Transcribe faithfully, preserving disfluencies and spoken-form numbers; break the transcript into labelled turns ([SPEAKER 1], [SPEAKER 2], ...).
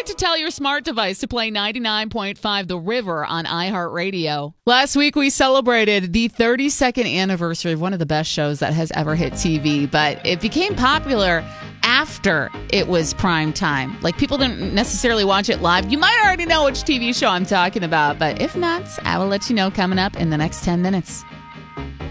[SPEAKER 1] to tell your smart device to play ninety-nine point five The River on iHeartRadio. Last week, we celebrated the thirty-second anniversary of one of the best shows that has ever hit T V, but it became popular after it was prime time. Like, people didn't necessarily watch it live. You might already know which T V show I'm talking about, but if not, I will let you know coming up in the next ten minutes.